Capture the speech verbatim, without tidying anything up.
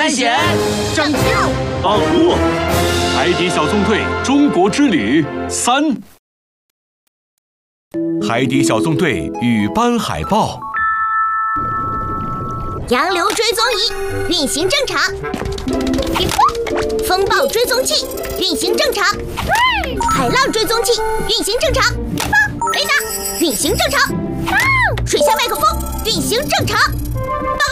探险， 拯救， 阿胡，海底小纵队中国之旅三，海底小纵队与斑海豹。 洋流追踪仪运行正常，风暴追踪器运行正常，海浪追踪器运行正常，雷达运行正常，水下麦克风运行正常。